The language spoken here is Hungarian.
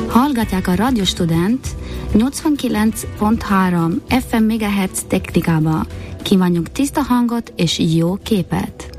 Hallgatják a Radio Student 89.3 FM MHz technikába. Kívánjuk tiszta hangot és jó képet!